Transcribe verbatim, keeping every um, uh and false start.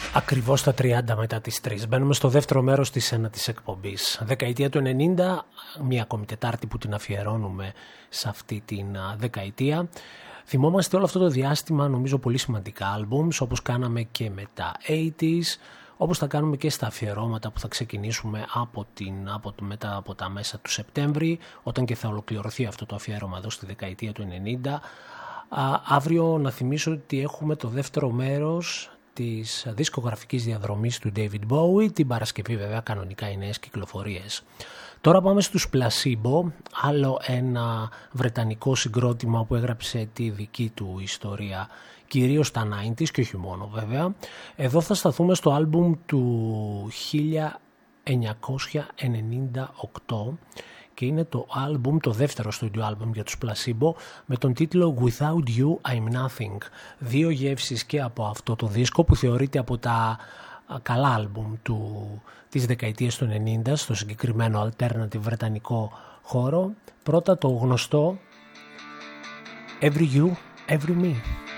Ακριβώς τα τριάντα μετά τις τρεις. Μπαίνουμε στο δεύτερο μέρος της ένατης εκπομπής. Δεκαετία του ενενήντα, μία ακόμη Τετάρτη που την αφιερώνουμε σε αυτή την δεκαετία. Θυμόμαστε όλο αυτό το διάστημα νομίζω πολύ σημαντικά albums, όπως κάναμε και με τα ογδόντα, όπως θα κάνουμε και στα αφιερώματα που θα ξεκινήσουμε από, την, από, μετά από τα μέσα του Σεπτέμβρη, όταν και θα ολοκληρωθεί αυτό το αφιέρωμα εδώ στη δεκαετία του ενενήντα. Α, αύριο να θυμίσω ότι έχουμε το δεύτερο μέρος της δισκογραφικής διαδρομής του David Bowie, την Παρασκευή βέβαια κανονικά οι νέες κυκλοφορίες. Τώρα πάμε στους Placebo, άλλο ένα βρετανικό συγκρότημα που έγραψε τη δική του ιστορία, κυρίως στα ενενήντα και όχι μόνο βέβαια. Εδώ θα σταθούμε στο άλμπουμ του χίλια εννιακόσια ενενήντα οκτώ και είναι το άλμπουμ, το δεύτερο studio άλμπουμ για τους Placebo, με τον τίτλο Without You I'm Nothing. Δύο γεύσεις και από αυτό το δίσκο που θεωρείται από τα καλά άλμπουμ του, της δεκαετίας του ενενήντα στο συγκεκριμένο alternative βρετανικό χώρο. Πρώτα το γνωστό Every You, Every Me.